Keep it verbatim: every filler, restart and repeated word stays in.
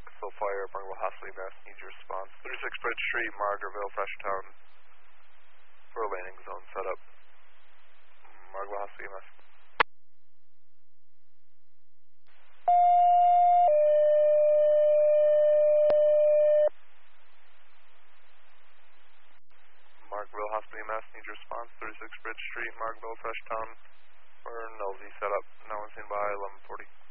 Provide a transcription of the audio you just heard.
Still fire, Margaret Hospital, Mass. Needs your response. thirty-six Bridge Street, Margaretville, Freshtown. For a landing zone setup. Margaret Hospital, Mass. Margaretville Hospital, Mass. Needs your response. thirty-six Bridge Street, Margaretville, Freshtown. For an L Z setup. Now on standby, eleven forty.